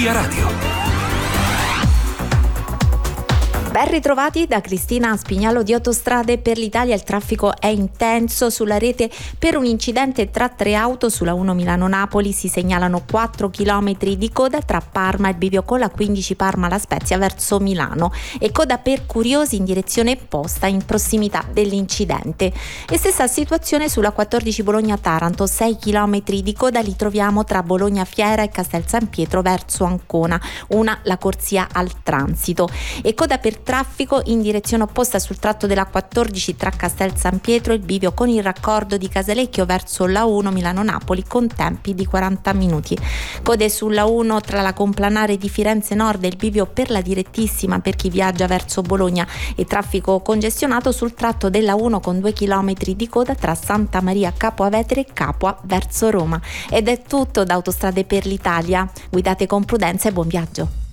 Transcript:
Via Radio. Ben ritrovati da Cristina Spignalo di Autostrade per l'Italia. Il traffico è intenso sulla rete per un incidente tra 3 auto sulla 1 Milano-Napoli. Si segnalano 4 chilometri di coda tra Parma e il bivio con la 15 Parma-La Spezia verso Milano e coda per curiosi in direzione opposta in prossimità dell'incidente. E stessa situazione sulla 14 Bologna-Taranto, 6 chilometri di coda li troviamo tra Bologna-Fiera e Castel San Pietro verso Ancona, una la corsia al transito, e coda per traffico in direzione opposta sul tratto della 14 tra Castel San Pietro e il bivio con il raccordo di Casalecchio verso la 1 Milano-Napoli con tempi di 40 minuti. Code sulla 1 tra la Complanare di Firenze Nord e il bivio per la direttissima per chi viaggia verso Bologna e traffico congestionato sul tratto della 1 con 2 chilometri di coda tra Santa Maria Capua Vetere e Capua verso Roma. Ed è tutto da Autostrade per l'Italia. Guidate con prudenza e buon viaggio.